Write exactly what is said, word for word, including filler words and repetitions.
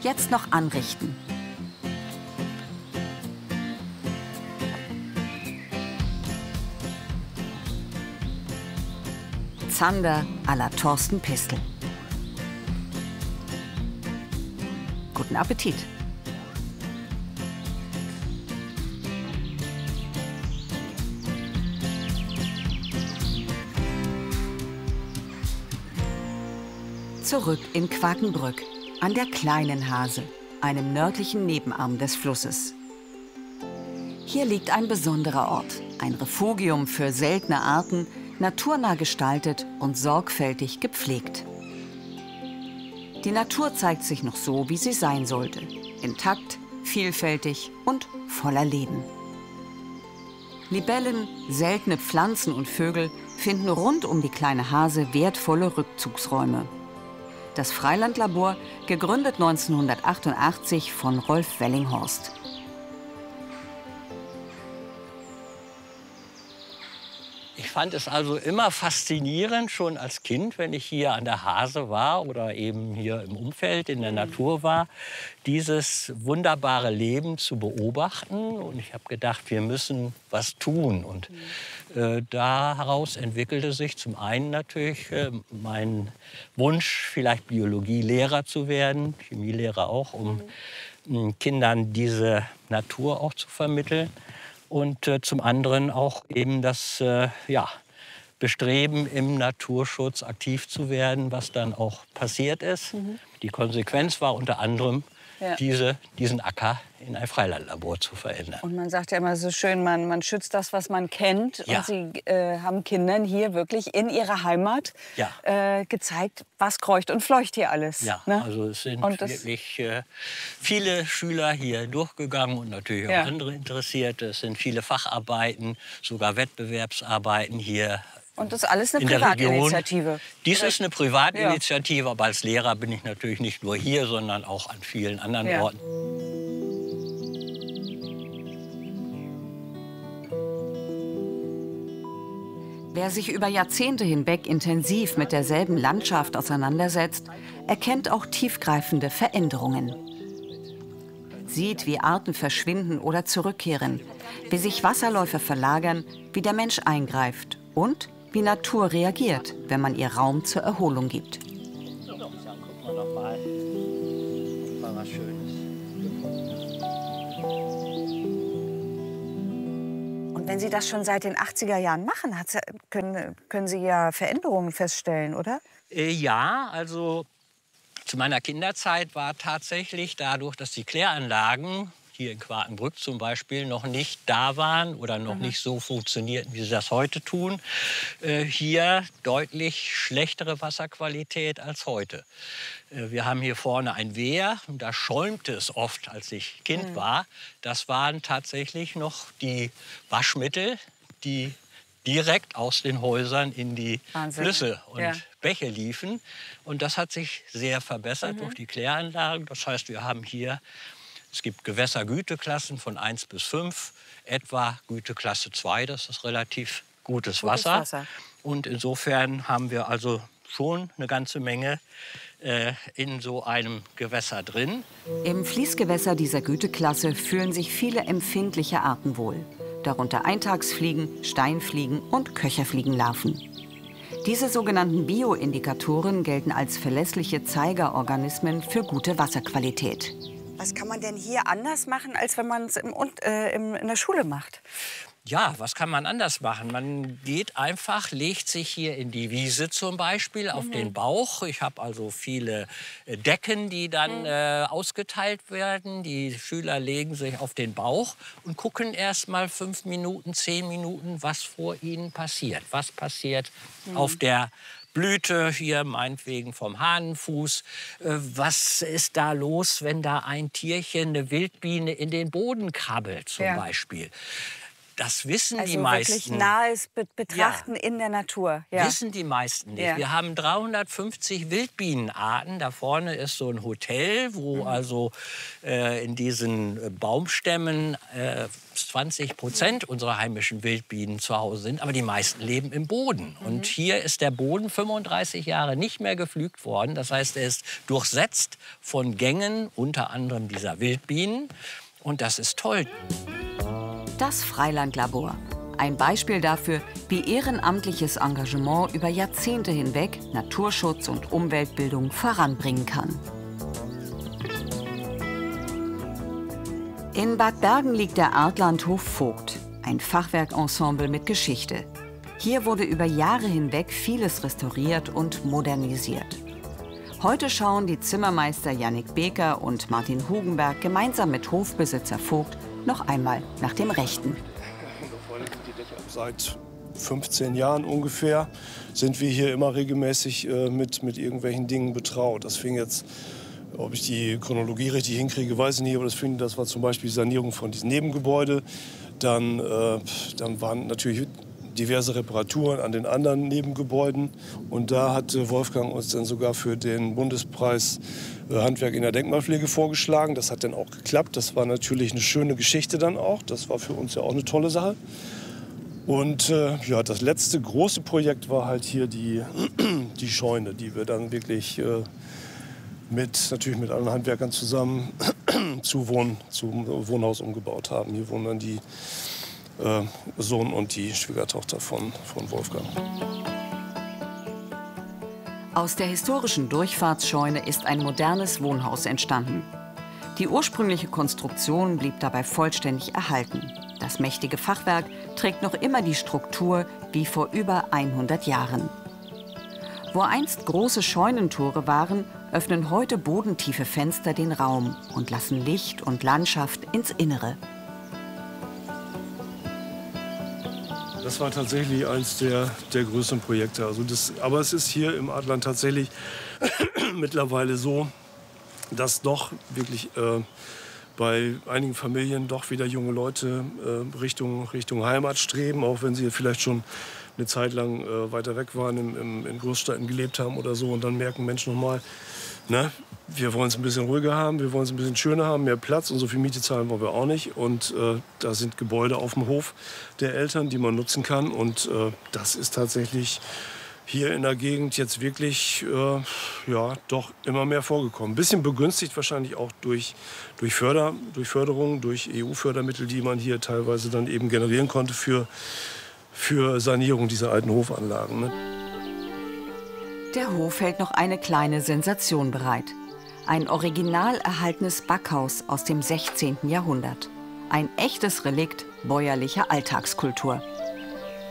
jetzt noch anrichten. Zander à la Thorsten Pistel. Guten Appetit! Zurück in Quakenbrück, an der Kleinen Hase, einem nördlichen Nebenarm des Flusses. Hier liegt ein besonderer Ort, ein Refugium für seltene Arten, naturnah gestaltet und sorgfältig gepflegt. Die Natur zeigt sich noch so, wie sie sein sollte, intakt, vielfältig und voller Leben. Libellen, seltene Pflanzen und Vögel finden rund um die Kleine Hase wertvolle Rückzugsräume. Das Freilandlabor, gegründet neunzehnhundertachtundachtzig von Rolf Wellinghorst. Ich fand es also immer faszinierend, schon als Kind, wenn ich hier an der Hase war oder eben hier im Umfeld, in der Natur war, dieses wunderbare Leben zu beobachten. Und ich habe gedacht, wir müssen was tun. Und äh, daraus entwickelte sich zum einen natürlich äh, mein Wunsch, vielleicht Biologielehrer zu werden, Chemielehrer auch, um äh, Kindern diese Natur auch zu vermitteln. Und äh, zum anderen auch eben das äh, ja, Bestreben, im Naturschutz aktiv zu werden, was dann auch passiert ist. Mhm. Die Konsequenz war unter anderem, ja. diese, diesen Acker in ein Freilandlabor zu verändern. Und man sagt ja immer so schön, man, man schützt das, was man kennt. Ja. Und Sie äh, haben Kindern hier wirklich in ihrer Heimat ja. äh, gezeigt, was kreucht und fleucht hier alles. Ja, ne? Also es sind und wirklich äh, viele Schüler hier durchgegangen und natürlich auch ja. andere Interessierte. Es sind viele Facharbeiten, sogar Wettbewerbsarbeiten hier. Und das ist alles eine Privatinitiative? Dies ist eine Privatinitiative, ja. aber als Lehrer bin ich natürlich nicht nur hier, sondern auch an vielen anderen ja. Orten. Wer sich über Jahrzehnte hinweg intensiv mit derselben Landschaft auseinandersetzt, erkennt auch tiefgreifende Veränderungen. Sieht, wie Arten verschwinden oder zurückkehren, wie sich Wasserläufe verlagern, wie der Mensch eingreift und wie Natur reagiert, wenn man ihr Raum zur Erholung gibt. So, dann gucken wir noch mal, mal was Schönes. Und wenn Sie das schon seit den achtziger Jahren machen, können, können Sie ja Veränderungen feststellen, oder? Äh, ja, also zu meiner Kinderzeit war tatsächlich dadurch, dass die Kläranlagen hier in Quakenbrück zum Beispiel noch nicht da waren oder noch mhm. nicht so funktionierten, wie sie das heute tun, äh, hier deutlich schlechtere Wasserqualität als heute. Äh, wir haben hier vorne ein Wehr und da schäumte es oft, als ich Kind mhm. war. Das waren tatsächlich noch die Waschmittel, die direkt aus den Häusern in die Wahnsinn. Flüsse und ja. Bäche liefen. Und das hat sich sehr verbessert mhm. durch die Kläranlagen. Das heißt, wir haben hier Es gibt Gewässergüteklassen von eins bis fünf, etwa Güteklasse zwei, das ist relativ gutes, gutes Wasser. Wasser. Und insofern haben wir also schon eine ganze Menge äh, in so einem Gewässer drin. Im Fließgewässer dieser Güteklasse fühlen sich viele empfindliche Arten wohl, darunter Eintagsfliegen, Steinfliegen und Köcherfliegenlarven. Diese sogenannten Bioindikatoren gelten als verlässliche Zeigerorganismen für gute Wasserqualität. Was kann man denn hier anders machen, als wenn man es im, äh, im, in der Schule macht? Ja, was kann man anders machen? Man geht einfach, legt sich hier in die Wiese zum Beispiel mhm. auf den Bauch. Ich habe also viele Decken, die dann mhm. äh, ausgeteilt werden. Die Schüler legen sich auf den Bauch und gucken erst mal fünf Minuten, zehn Minuten, was vor ihnen passiert. Was passiert mhm. auf der Blüte, hier meinetwegen vom Hahnenfuß. Was ist da los, wenn da ein Tierchen, eine Wildbiene, in den Boden krabbelt zum ja. Beispiel? Das wissen also die meisten. Also wirklich nahes Be Betrachten ja. in der Natur. Ja. Wissen die meisten nicht. Ja. Wir haben dreihundertfünfzig Wildbienenarten. Da vorne ist so ein Hotel, wo mhm. also äh, in diesen Baumstämmen äh, zwanzig Prozent unserer heimischen Wildbienen zu Hause sind. Aber die meisten leben im Boden. Mhm. Und hier ist der Boden fünfunddreißig Jahre nicht mehr gepflügt worden. Das heißt, er ist durchsetzt von Gängen, unter anderem dieser Wildbienen. Und das ist toll. Das Freilandlabor. Ein Beispiel dafür, wie ehrenamtliches Engagement über Jahrzehnte hinweg Naturschutz und Umweltbildung voranbringen kann. In Bad Bergen liegt der Artlandhof Vogt, ein Fachwerkensemble mit Geschichte. Hier wurde über Jahre hinweg vieles restauriert und modernisiert. Heute schauen die Zimmermeister Jannik Beker und Martin Hugenberg gemeinsam mit Hofbesitzer Vogt noch einmal nach dem Rechten. Seit fünfzehn Jahren ungefähr sind wir hier immer regelmäßig äh, mit, mit irgendwelchen Dingen betraut. Das fing jetzt, ob ich die Chronologie richtig hinkriege, weiß ich nicht, aber das, fing, das war zum Beispiel die Sanierung von diesem Nebengebäude. Dann, äh, dann waren natürlich diverse Reparaturen an den anderen Nebengebäuden. Und da hat Wolfgang uns dann sogar für den Bundespreis Handwerk in der Denkmalpflege vorgeschlagen. Das hat dann auch geklappt. Das war natürlich eine schöne Geschichte dann auch. Das war für uns ja auch eine tolle Sache. Und äh, ja, das letzte große Projekt war halt hier die, die Scheune, die wir dann wirklich äh, mit, natürlich mit anderen Handwerkern zusammen zu, Wohn, zu Wohnhaus umgebaut haben. Hier wohnen dann die äh, Sohn und die Schwiegertochter von, von Wolfgang. Aus der historischen Durchfahrtsscheune ist ein modernes Wohnhaus entstanden. Die ursprüngliche Konstruktion blieb dabei vollständig erhalten. Das mächtige Fachwerk trägt noch immer die Struktur wie vor über hundert Jahren. Wo einst große Scheunentore waren, öffnen heute bodentiefe Fenster den Raum und lassen Licht und Landschaft ins Innere. Das war tatsächlich eines der, der größten Projekte. Also das, aber es ist hier im Artland tatsächlich mittlerweile so, dass doch wirklich äh, bei einigen Familien doch wieder junge Leute äh, Richtung, Richtung Heimat streben, auch wenn sie vielleicht schon eine Zeit lang äh, weiter weg waren, im, im, in Großstädten gelebt haben oder so und dann merken Menschen nochmal, ne, wir wollen es ein bisschen ruhiger haben, wir wollen es ein bisschen schöner haben, mehr Platz und so viel Miete zahlen wollen wir auch nicht. Und äh, da sind Gebäude auf dem Hof der Eltern, die man nutzen kann. Und äh, das ist tatsächlich hier in der Gegend jetzt wirklich äh, ja, doch immer mehr vorgekommen. Ein bisschen begünstigt wahrscheinlich auch durch, durch, Förder, durch Förderung, durch E U-Fördermittel, die man hier teilweise dann eben generieren konnte für, für Sanierung dieser alten Hofanlagen. Ne? Der Hof hält noch eine kleine Sensation bereit. Ein original erhaltenes Backhaus aus dem sechzehnten Jahrhundert. Ein echtes Relikt bäuerlicher Alltagskultur.